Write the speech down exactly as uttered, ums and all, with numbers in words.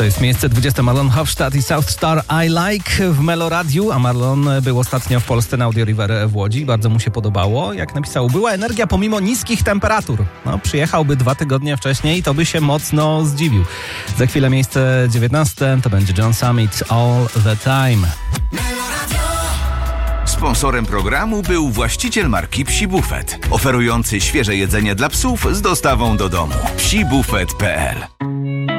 To jest miejsce dwudzieste. Marlon Hofstadt i South Star I Like w Meloradiu, a Marlon był ostatnio w Polsce na Audio River w Łodzi. Bardzo mu się podobało. Jak napisał, była energia pomimo niskich temperatur. No, przyjechałby dwa tygodnie wcześniej, to by się mocno zdziwił. Za chwilę miejsce dziewiętnaste. To będzie John Summit All the Time. Sponsorem programu był właściciel marki Psi Buffet, oferujący świeże jedzenie dla psów z dostawą do domu. psi buffet kropka p l